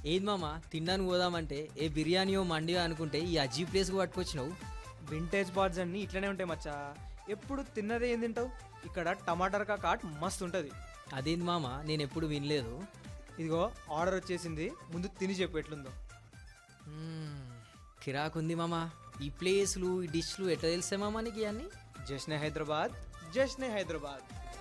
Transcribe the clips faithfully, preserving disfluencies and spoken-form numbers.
ఏది మామ తినడానికి పోదామంటే ఏ బిర్యానీయో మండియో అనుకుంటే ఈ అజీ ప్లేస్కి పట్టుకొచ్చినావు. వింటేజ్ బార్డ్స్ అన్నీ ఇట్లనే ఉంటాయి మచ్చా. ఎప్పుడు తిన్నదే ఏం తింటావు? ఇక్కడ టమాటర్ కాట్ మస్తు ఉంటుంది. అదేంది మామ నేను ఎప్పుడు వినలేదు. ఇదిగో ఆర్డర్ వచ్చేసింది, ముందు తిని చెప్పు ఎట్లుందో. మ్మ్, కిరాకుంది మామ. ఈ ప్లేస్లు ఈ డిష్లు ఎట్లా తెలిసే మామ నీకు ఇవన్నీ? జశ్నే Hyderabad, జశ్నే Hyderabad.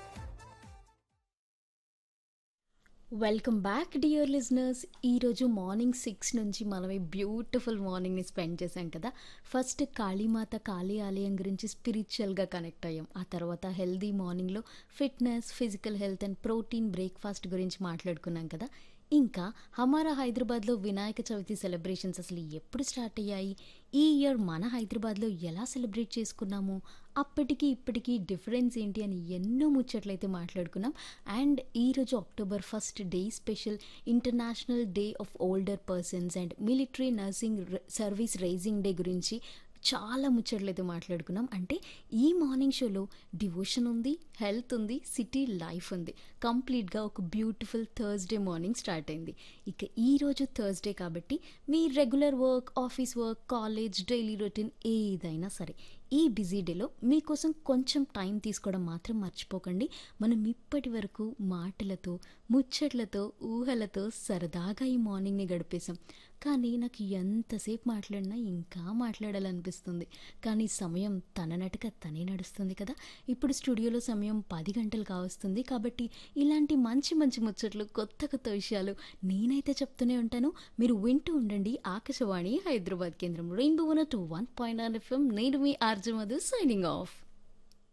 Welcome back dear listeners. ఈరోజు మార్నింగ్ సిక్స్ నుంచి మనం ఈ బ్యూటిఫుల్ మార్నింగ్ని స్పెండ్ చేశాం కదా. ఫస్ట్ కాళీమాత కాళీ ఆలయం గురించి స్పిరిచువల్గా కనెక్ట్ అయ్యాం. ఆ తర్వాత healthy మార్నింగ్లో fitness, physical health and protein breakfast గురించి మాట్లాడుకున్నాం కదా. ఇంకా హమారా హైదరాబాద్లో వినాయక చవితి సెలబ్రేషన్స్ అసలు ఎప్పుడు స్టార్ట్ అయ్యాయి, ఈ ఇయర్ మన హైదరాబాద్లో ఎలా సెలబ్రేట్ చేసుకున్నాము, అప్పటికి ఇప్పటికీ డిఫరెన్స్ ఏంటి అని ఎన్నో ముచ్చట్లయితే మాట్లాడుకున్నాం. అండ్ ఈరోజు October first day special international day of older persons and military nursing service rising day గురించి చాలా ముచ్చట్లయితే మాట్లాడుకున్నాం. అంటే ఈ మార్నింగ్ షోలో డివోషన్ ఉంది, హెల్త్ ఉంది, సిటీ లైఫ్ ఉంది. కంప్లీట్గా ఒక బ్యూటిఫుల్ థర్స్డే మార్నింగ్ స్టార్ట్ అయింది. ఇక ఈరోజు థర్స్డే కాబట్టి మీ regular work, office work, college, daily routine ఏదైనా సరే ఈ బిజీ డేలో మీకోసం కొంచెం టైం తీసుకోవడం మాత్రం మర్చిపోకండి. మనం ఇప్పటి వరకు మాటలతో, ముచ్చట్లతో, ఊహలతో సరదాగా ఈ మార్నింగ్ని గడిపేశాం. కానీ నాకు ఎంతసేపు మాట్లాడినా ఇంకా మాట్లాడాలనిపిస్తుంది. కానీ సమయం తన నటుక తనే నడుస్తుంది కదా. ఇప్పుడు స్టూడియోలో సమయం పది గంటలు కావస్తుంది. కాబట్టి ఇలాంటి మంచి మంచి ముచ్చట్లు, కొత్త కొత్త విషయాలు నేనైతే చెప్తూనే ఉంటాను. మీరు వింటూ ఉండండి ఆకాశవాణి హైదరాబాద్ కేంద్రం rainbow one two one point nine FM. నేను మీ ఆర్జే మధు సైనింగ్ ఆఫ్.